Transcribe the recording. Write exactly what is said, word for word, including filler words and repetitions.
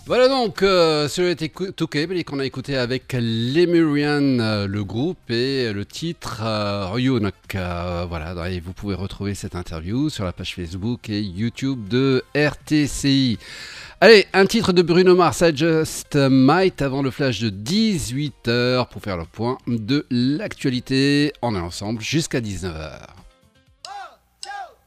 Voilà donc, euh, celui était Touquet qu'on a écouté avec Lemurian, euh, le groupe, et le titre euh, Ryunok. Euh, voilà, et vous pouvez retrouver cette interview sur la page Facebook et YouTube de R T C I. Allez, un titre de Bruno Mars, I Just Might, avant le flash de dix-huit heures pour faire le point de l'actualité. On est ensemble jusqu'à dix-neuf heures.